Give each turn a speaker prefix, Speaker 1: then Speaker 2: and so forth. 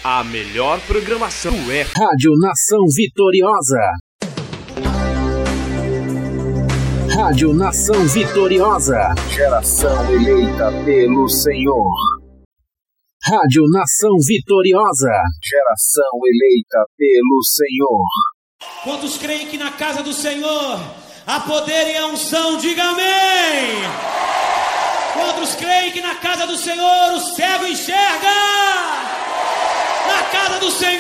Speaker 1: A melhor programação é
Speaker 2: Rádio Nação Vitoriosa. Rádio Nação Vitoriosa.
Speaker 3: Geração eleita pelo Senhor.
Speaker 2: Rádio Nação Vitoriosa.
Speaker 3: Geração eleita pelo Senhor.
Speaker 4: Quantos creem que na casa do Senhor há poder e a unção? Diga amém! Quantos creem que na casa do Senhor o cego enxerga? Na casa do Senhor